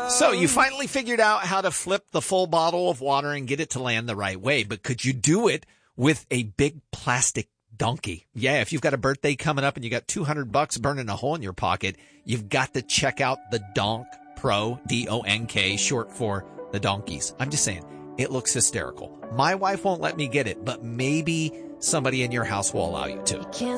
So you finally figured out how to flip the full bottle of water and get it to land the right way. But could you do it with a big plastic donkey? Yeah, if you've got a birthday coming up and you got $200 burning a hole in your pocket, you've got to check out the Donk Pro, D-O-N-K, short for the donkeys. I'm just saying, it looks hysterical. My wife won't let me get it, but maybe somebody in your house will allow you to.